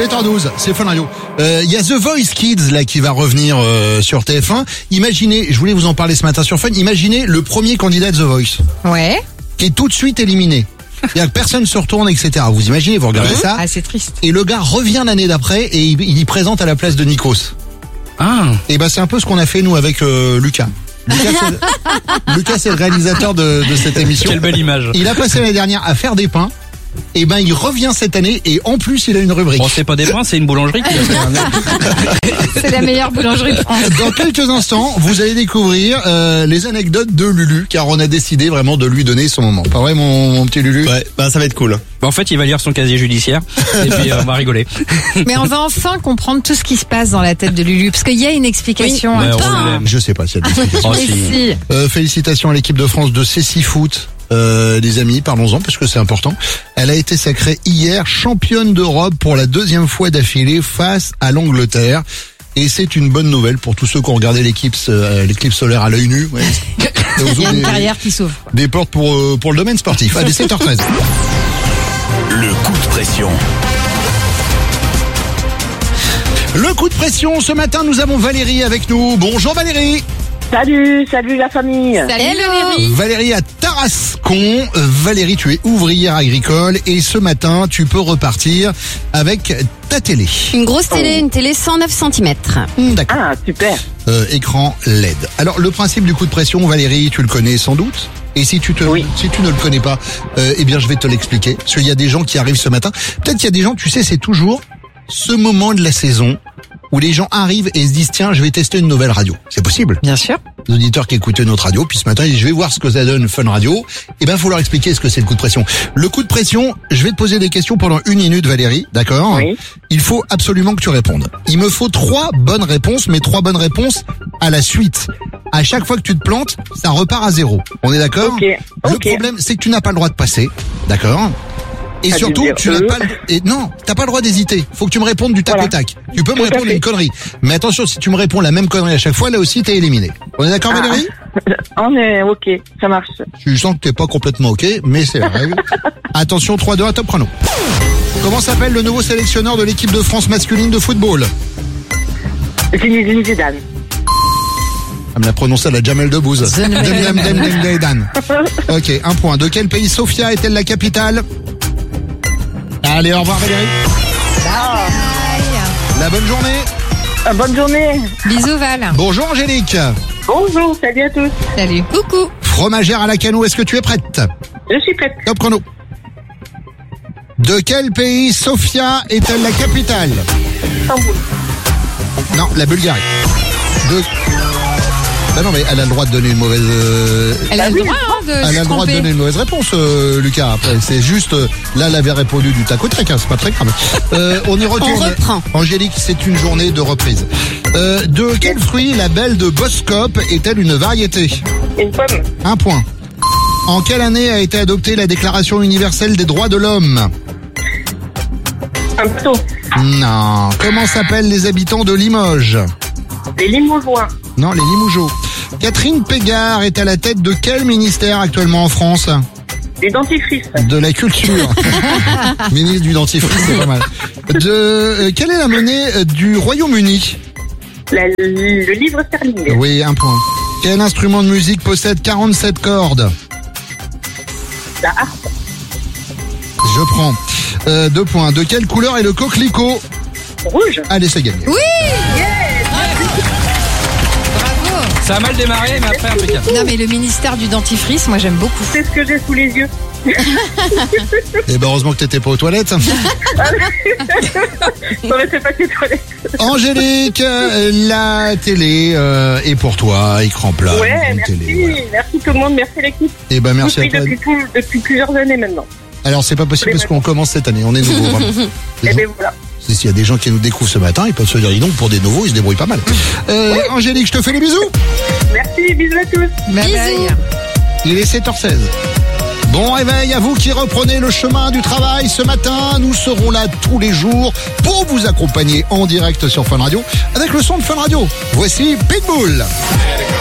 7h12, c'est Fun Radio. Il y a The Voice Kids là qui va revenir sur TF1. Imaginez, je voulais vous en parler ce matin sur Fun, imaginez le premier candidat de The Voice. Ouais. Qui est tout de suite éliminé. C'est-à-dire que personne se retourne, etc. Vous imaginez, vous regardez ça. Ah, c'est triste. Et le gars revient l'année d'après et il y présente à la place de Nikos. Ah. Et ben c'est un peu ce qu'on a fait nous avec Lucas. Lucas c'est le réalisateur de cette émission. Quelle belle image. Il a passé l'année dernière à faire des pains. Et ben il revient cette année et en plus il a une rubrique. Bon, c'est pas des pains, c'est une boulangerie qui a fait. C'est la meilleure boulangerie de France. Dans quelques instants, vous allez découvrir les anecdotes de Lulu, car on a décidé vraiment de lui donner son moment. Pas vrai mon petit Lulu? Ouais, bah ça va être cool. Bah, en fait, il va lire son casier judiciaire et puis on va rigoler. Mais on va enfin comprendre tout ce qui se passe dans la tête de Lulu, parce qu'il y a une explication. Oui, mais Attends. on l'aime. Je sais pas s'il y a des explications. Oh, Mais si. si. Félicitations à l'équipe de France de Cécile Foot. Les amis, parlons-en parce que c'est important. Elle a été sacrée hier championne d'Europe pour la deuxième fois d'affilée face à l'Angleterre. Et c'est une bonne nouvelle pour tous ceux qui ont regardé l'éclipse solaire à l'œil nu. Ouais. Il y a une carrière qui s'ouvre. Des portes pour le domaine sportif. Allez, 7h13. Le coup de pression. Le coup de pression, ce matin, nous avons Valérie avec nous. Bonjour Valérie. Salut la famille. Salut Valérie. Valérie à Tarascon. Valérie, tu es ouvrière agricole et ce matin, tu peux repartir avec ta télé. Une grosse télé, une télé 109 cm. D'accord. Ah, super. Écran LED. Alors, le principe du coup de pression, Valérie, tu le connais sans doute. Et si tu Oui. ne le connais pas, eh bien, je vais te l'expliquer. Parce qu'il y a des gens qui arrivent ce matin. Peut-être qu'il y a des gens, tu sais, c'est toujours ce moment de la saison où les gens arrivent et se disent, tiens, je vais tester une nouvelle radio. C'est possible. Bien sûr. Les auditeurs qui écoutaient notre radio, puis ce matin, ils disent, je vais voir ce que ça donne Fun Radio. Eh ben, faut leur expliquer ce que c'est le coup de pression. Le coup de pression, je vais te poser des questions pendant 1 minute, Valérie, d'accord? Oui. Il faut absolument que tu répondes. Il me faut 3 bonnes réponses, mais 3 bonnes réponses à la suite. À chaque fois que tu te plantes, ça repart à 0. On est d'accord? Ok. Le Ok. problème, c'est que tu n'as pas le droit de passer, d'accord? Et Ah, surtout, tu tu veux n'as dire, pas t'as pas le droit d'hésiter. Faut que tu me répondes du tac Voilà. au tac. Tu peux me Tout à répondre fait. une connerie. Mais attention, si tu me réponds la même connerie à chaque fois, là aussi, t'es éliminé. On est d'accord, Ah. Valérie? On est ok, ça marche. Je sens que t'es pas complètement ok, mais c'est la règle. Attention, 3-2, à top chrono. Comment s'appelle le nouveau sélectionneur de l'équipe de France masculine de football? Zinedine Zidane. Elle me l'a prononcé à la Jamel Debbouze. Zinedine. Dan. Ok, 1 point. De quel pays Sofia est-elle la capitale? Allez, au revoir Valérie. La bonne journée. Bonne journée. Bisous Val. Bonjour Angélique. Bonjour, salut à tous. Salut. Coucou. Fromagère à la Cano, est-ce que tu es prête? Je suis prête. Top chrono. De quel pays Sofia est-elle la capitale? Istanbul. Non, la Bulgarie. Ben non, mais elle a le droit de donner une mauvaise... Elle a le droit de Elle a se le droit de tromper. donner une mauvaise réponse, Lucas. Après, c'est juste... là, elle avait répondu du tac au tac, hein, c'est pas très grave. On y retourne. On reprend. Angélique, c'est une journée de reprise. De quel fruit la belle de Boskop est-elle une variété? Une pomme. 1 point. En quelle année a été adoptée la Déclaration universelle des droits de l'homme? Un bateau. Non. Comment s'appellent les habitants de Limoges? Des Limougeois. Non, les Limougeaux. Catherine Pégard est à la tête de quel ministère actuellement en France? Des dentifrices. De la culture. Ministre du dentifrice, c'est pas mal. Quelle est la monnaie du Royaume-Uni? Le livre sterling. Oui, 1 point. Quel instrument de musique possède 47 cordes? La harpe. Je prends. 2 points. De quelle couleur est le coquelicot? Rouge. Allez, c'est gagné. Bravo. Ça a mal démarré, mais après impeccable. Non mais le ministère du dentifrice, moi j'aime beaucoup. C'est ce que j'ai sous les yeux. Et ben heureusement que t'étais pas aux toilettes. On va se passer toilette. Angélique, la télé est pour toi, écran plat. Ouais, une merci. télé, voilà. Merci tout le monde. Merci l'équipe. Et ben merci à Je vous toi. suis depuis plusieurs années maintenant. Alors c'est pas possible parce qu'on commence cette année, on est nouveau vraiment. Et bien voilà. S'il y a des gens qui nous découvrent ce matin, ils peuvent se dire, dis donc, pour des nouveaux, ils se débrouillent pas mal. Angélique, je te fais les bisous. Merci, bisous à tous. Bye bye. Il est 7h16. Bon réveil à vous qui reprenez le chemin du travail ce matin. Nous serons là tous les jours pour vous accompagner en direct sur Fun Radio avec le son de Fun Radio. Voici Pitbull.